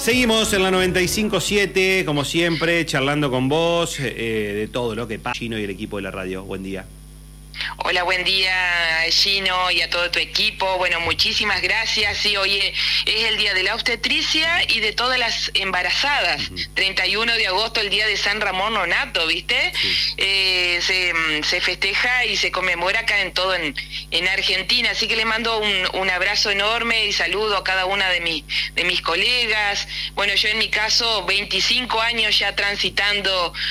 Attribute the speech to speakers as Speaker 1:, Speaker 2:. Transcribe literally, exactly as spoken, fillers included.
Speaker 1: Seguimos en la noventa y cinco punto siete, como siempre, charlando con vos eh, de todo lo que pasa, Gino y el equipo de la radio. Buen día.
Speaker 2: Hola, buen día, Gino, y a todo tu equipo. Bueno, muchísimas gracias. Sí, hoy es el día de la obstetricia y de todas las embarazadas. Uh-huh. treinta y uno de agosto, el día de San Ramón Nonato, ¿viste? Sí. Eh, se, se festeja y se conmemora acá en todo en, en Argentina. Así que le mando un, un abrazo enorme y saludo a cada una de, mi, de mis colegas. Bueno, yo en mi caso, veinticinco años ya transitando